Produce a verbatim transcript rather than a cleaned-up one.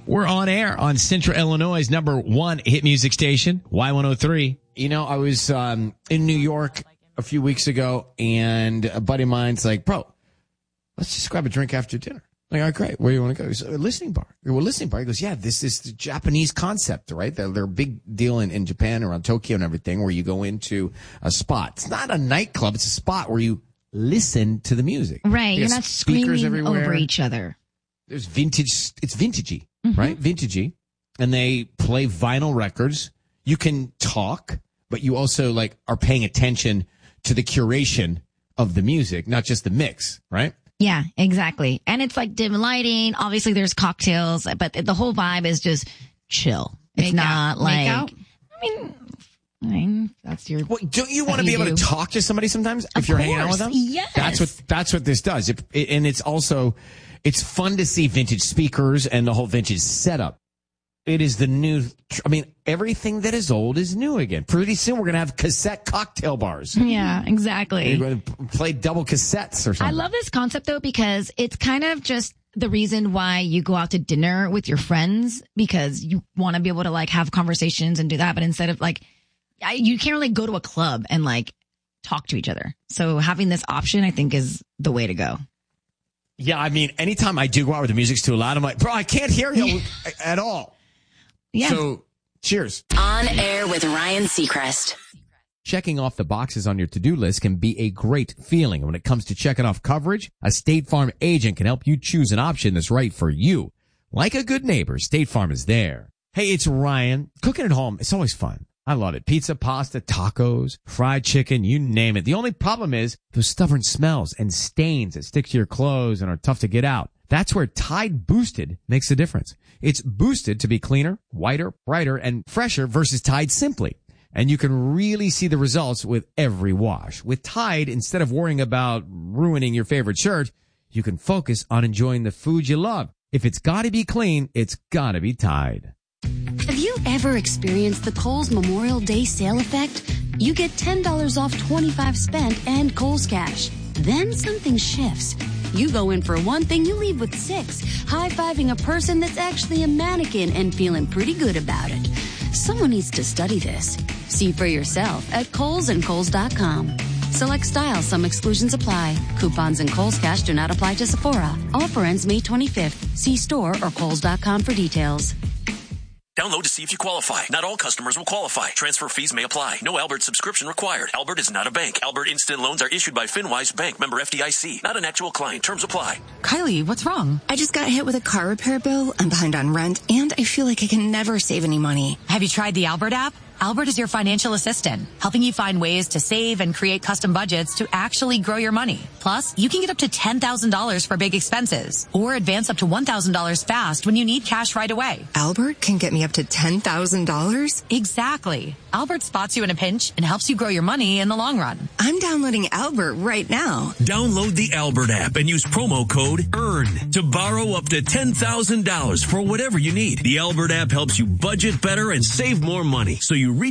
We're on air on Central Illinois' number one hit music station, Y one oh three. You know, I was um, in New York a few weeks ago, and a buddy of mine's like, bro, let's just grab a drink after dinner. Like, all right, great. Where do you want to go? He's like, a listening bar. We're a listening bar. He goes, yeah, this is the Japanese concept, right? They're, they're a big deal in, in Japan, around Tokyo and everything, where you go into a spot. It's not a nightclub. It's a spot where you listen to the music. Right. You're not screaming everywhere. Over each other. There's vintage. It's vintagey, mm-hmm. right? Vintagey. And they play vinyl records. You can talk, but you also like are paying attention to the curation of the music, not just the mix, right? Yeah, exactly. And it's like dim lighting. Obviously there's cocktails, but the whole vibe is just chill. It's Make not out. like, Make out? I mean, I mean, that's your. Well, don't you want to you be able do. to talk to somebody sometimes if Of you're course, hanging out with them? yes. That's what, that's what this does. It, it, and it's also, it's fun to see vintage speakers and the whole vintage setup. It is the new, I mean, everything that is old is new again. Pretty soon we're going to have cassette cocktail bars. Yeah, exactly. You're going to play double cassettes or something. I love this concept though, because it's kind of just the reason why you go out to dinner with your friends, because you want to be able to like have conversations and do that. But instead of like, I, you can't really go to a club and like talk to each other. So having this option, I think, is the way to go. Yeah, I mean, anytime I do go out where the music's too loud, I'm like, bro, I can't hear you at all. Yeah. So, cheers. On air with Ryan Seacrest. Checking off the boxes on your to-do list can be a great feeling. When it comes to checking off coverage, a State Farm agent can help you choose an option that's right for you. Like a good neighbor, State Farm is there. Hey, it's Ryan. Cooking at home, it's always fun. I love it. Pizza, pasta, tacos, fried chicken, you name it. The only problem is those stubborn smells and stains that stick to your clothes and are tough to get out. That's where Tide Boosted makes a difference. It's boosted to be cleaner, whiter, brighter, and fresher versus Tide Simply. And you can really see the results with every wash. With Tide, instead of worrying about ruining your favorite shirt, you can focus on enjoying the food you love. If it's gotta be clean, it's gotta be Tide. Have you ever experienced the Kohl's Memorial Day sale effect? You get ten dollars off twenty-five spent and Kohl's Cash. Then something shifts. You go in for one thing, you leave with six, high-fiving a person that's actually a mannequin and feeling pretty good about it. Someone needs to study this. See for yourself at Kohl's and Kohl's dot com. Select style, some exclusions apply. Coupons and Kohl's Cash do not apply to Sephora. Offer ends May twenty-fifth. See store or Kohl's dot com for details. Download to see if you qualify. Not all customers will qualify. Transfer fees may apply. No Albert subscription required. Albert is not a bank. Albert Instant Loans are issued by FinWise Bank, member F D I C. Not an actual client. Terms apply. Kylie, what's wrong? I just got hit with a car repair bill. I'm behind on rent, and I feel like I can never save any money. Have you tried the Albert app? Albert is your financial assistant, helping you find ways to save and create custom budgets to actually grow your money. Plus, you can get up to ten thousand dollars for big expenses or advance up to one thousand dollars fast when you need cash right away. Albert can get me up to ten thousand dollars? Exactly. Albert spots you in a pinch and helps you grow your money in the long run. I'm downloading Albert right now. Download the Albert app and use promo code EARN to borrow up to ten thousand dollars for whatever you need. The Albert app helps you budget better and save more money, so you